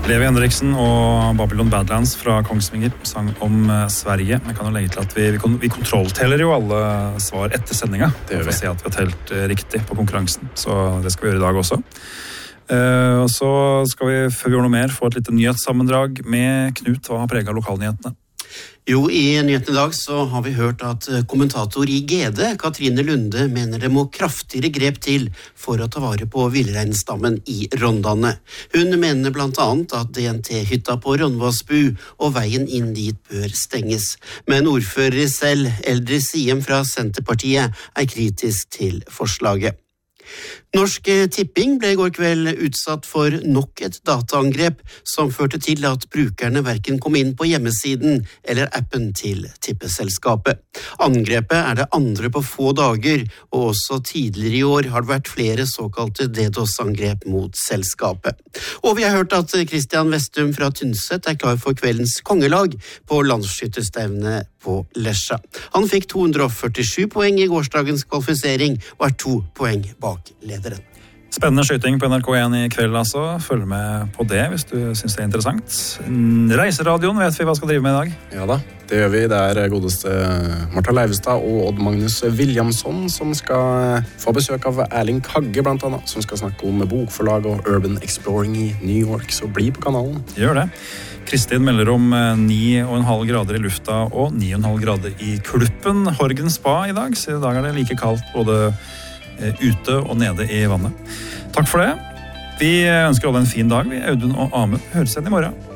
Levi Henriksen og Babylon Badlands fra Kongsvinger sang om Sverige. Jeg kan jo legge til at vi kontrollteller jo alle svar etter sendinga. Det gjør vi. For å se at vi har telt riktig på konkurransen. Så det skal vi gjøre i dag også. Og så skal vi, før vi gjør noe mer, få et lite nyhetssammendrag med Knut. Hva har preget lokalnyhetene? Jo, i nyheten i dag så har vi hørt at kommentator i GD, Katrine Lunde, mener det må kraftigere grep til for å ta vare på villreinstammen i Rondane. Hun mener blant annet at DNT-hytta på Rondvassbu og veien inn dit bør stenges. Men ordfører selv, Eldre Siem fra Senterpartiet, er kritisk til forslaget. Norsk Tipping ble i går kveld utsatt for nok et dataangrep som førte til at brukerne hverken kom inn på hjemmesiden eller appen til tippeselskapet. Angrepet er det andre på få dager, og også tidligere i år har det vært flere såkalte DDoS-angrep mot selskapet. Og vi har hørt at Christian Vestum fra Tynset er klar for kveldens kongelag på landsskytterstevne på Lesja. Han fikk 247 poeng i gårsdagens kvalifisering og er 2 poeng bak lederen. Spennende skyting på NRK1 i kveld altså. Følg med på det hvis du synes det er interessant. Reiseradioen, vet vi hva skal drive med i dag? Ja da, det gjør vi. Det er godeste Martha Leivestad og Odd Magnus Williamson som skal få besøk av Erling Kagge blant annet, som skal snakke om bokforlag og urban exploring i New York. Så bli på kanalen. Gjør det. Kristin melder om 9,5 grader i lufta og 9,5 grader i Kluppen Horgen Spa i dag. Så i dag er det like kaldt både ute og nede i vannet. Takk for det. Vi ønsker alle en fin dag. Vi Audun og Amund høres igjen i morgen.